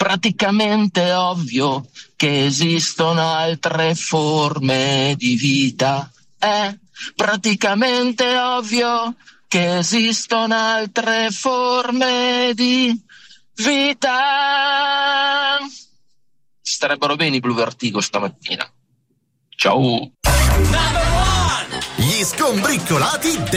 praticamente ovvio che esistono altre forme di vita. È praticamente ovvio che esistono altre forme di vita. Starebbero bene i Blue Vertigo stamattina. Ciao. Gli skombriccolati